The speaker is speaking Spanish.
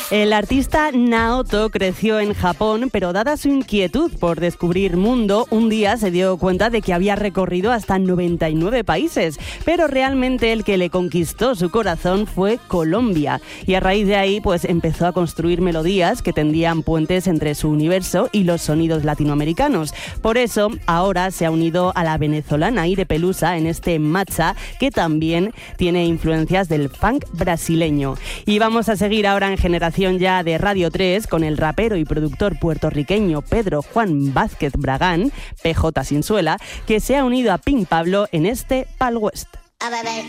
El artista Naoto creció en Japón, pero dada su inquietud por descubrir mundo, un día se dio cuenta de que había recorrido hasta 99 países. Pero realmente el que le conquistó su corazón fue Colombia. Y a raíz de ahí, pues empezó a construir melodías que tendían puentes entre su universo y los sonidos latinoamericanos. Por eso, ahora se ha unido a la venezolana Ire Pelusa en este matcha que también tiene influencias del funk brasileño. Y vamos a seguir ahora en Generación Ya de Radio 3 con el rapero y productor puertorriqueño Pedro Juan Vázquez Bragán, PJ Sinsuela, que se ha unido a Pink Pablo en este Pal West.